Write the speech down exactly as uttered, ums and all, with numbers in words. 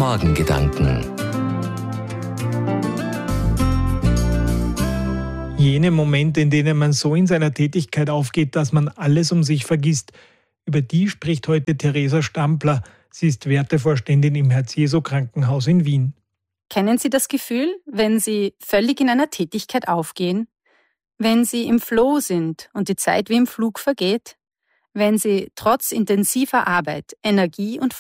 Morgengedanken. Jene Momente, in denen man so in seiner Tätigkeit aufgeht, dass man alles um sich vergisst. Über die spricht heute Theresa Stampler. Sie ist Wertevorständin im Herz-Jesu-Krankenhaus in Wien. Kennen Sie das Gefühl, wenn Sie völlig in einer Tätigkeit aufgehen? Wenn Sie im Flow sind und die Zeit wie im Flug vergeht? Wenn Sie trotz intensiver Arbeit Energie und